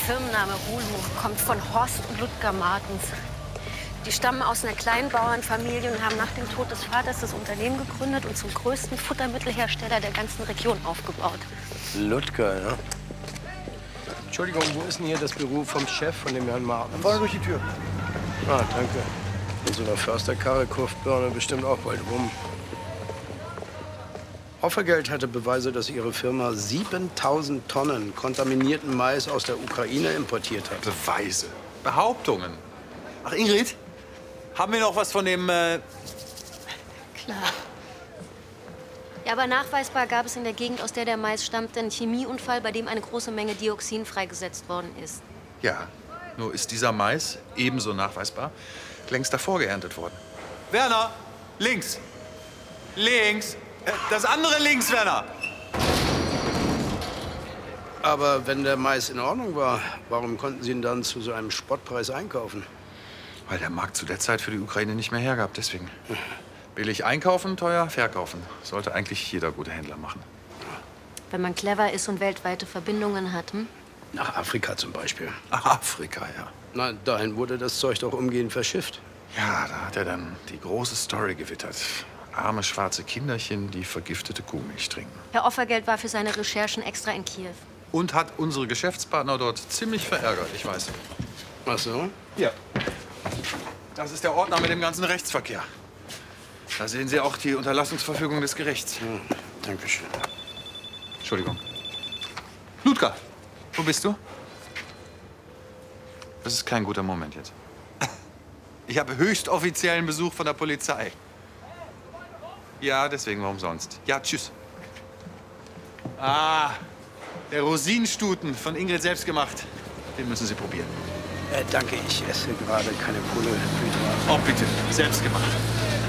Firmenname Hulu kommt von Horst und Ludger Martens. Die stammen aus einer kleinen Bauernfamilie und haben nach dem Tod des Vaters das Unternehmen gegründet und zum größten Futtermittelhersteller der ganzen Region aufgebaut. Ludger, ja? Entschuldigung, wo ist denn hier das Büro vom Chef, von dem Herrn Martens? Vorne durch die Tür. Ah, danke. In so einer Försterkarre kurft Birne bestimmt auch bald rum. Offergeld hatte Beweise, dass ihre Firma 7000 Tonnen kontaminierten Mais aus der Ukraine importiert hat. Beweise? Behauptungen? Ach, Ingrid, haben wir noch was von dem, Klar. Ja, aber nachweisbar gab es in der Gegend, aus der der Mais stammte, einen Chemieunfall, bei dem eine große Menge Dioxin freigesetzt worden ist. Ja, nur ist dieser Mais ebenso nachweisbar längst davor geerntet worden. Werner, links. Links. Das andere links, Werner. Aber wenn der Mais in Ordnung war, warum konnten Sie ihn dann zu so einem Spottpreis einkaufen? Weil der Markt zu der Zeit für die Ukraine nicht mehr hergab, deswegen. Billig einkaufen, teuer verkaufen. Sollte eigentlich jeder gute Händler machen. Wenn man clever ist und weltweite Verbindungen hat, hm? Nach Afrika zum Beispiel. Afrika, ja. Na, dahin wurde das Zeug doch umgehend verschifft. Ja, da hat er dann die große Story gewittert. Arme schwarze Kinderchen, die vergiftete Kuhmilch trinken. Herr Offergeld war für seine Recherchen extra in Kiew. Und hat unsere Geschäftspartner dort ziemlich verärgert, ich weiß. Ach so? Ja. Das ist der Ordner mit dem ganzen Rechtsverkehr. Da sehen Sie auch die Unterlassungsverfügung des Gerichts. Hm, Dankeschön. Entschuldigung. Ludger, wo bist du? Das ist kein guter Moment jetzt. Ich habe höchst offiziellen Besuch von der Polizei. Ja, deswegen, warum sonst? Ja, tschüss. Ah, der Rosinenstuten von Ingrid selbst gemacht. Den müssen Sie probieren. Danke, ich esse gerade keine Kohlenhydrate. Oh, bitte, selbst gemacht.